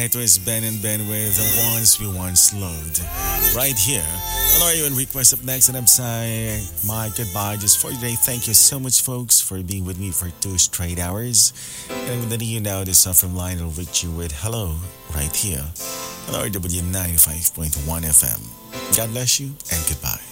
It was Ben and Ben with The Ones We Once Loved. Right here. Hello, you and request up next, and I'm saying my goodbye just for today. Thank you so much, folks, for being with me for 2 straight hours. And with letting you know, this song from Lionel Richie with Hello, right here. Hello, W95.1 FM. God bless you, and goodbye.